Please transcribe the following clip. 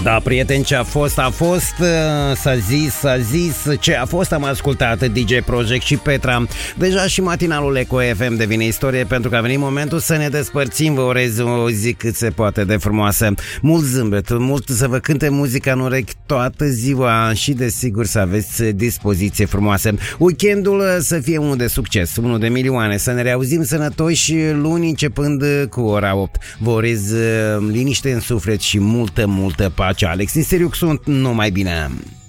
Da, prieteni, ce a fost, s-a zis, ce a fost, am ascultat DJ Project și Petra. Deja și matinalul Eco FM devine istorie, pentru că a venit momentul să ne despărțim. Vă urez o zi cât se poate de frumoasă, mult zâmbet, mult să vă cânte muzica în urechi toată ziua și desigur să aveți dispoziție frumoasă. Weekendul să fie unul de succes, unul de milioane, să ne reauzim sănătoși luni începând cu ora 8. Vă urez liniște în suflet și multă pace. Alex Niseriuc sunt, numai bine.